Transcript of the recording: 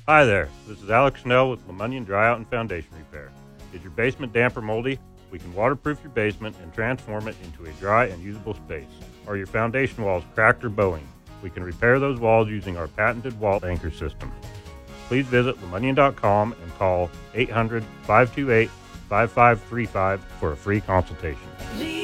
Hi there, this is Alex Snell with Lemunion Dryout and Foundation Repair. Is your basement damp or moldy? We can waterproof your basement and transform it into a dry and usable space. Are your foundation walls cracked or bowing? We can repair those walls using our patented wall anchor system. Please visit Lemunion.com and call 800-528-5535 for a free consultation.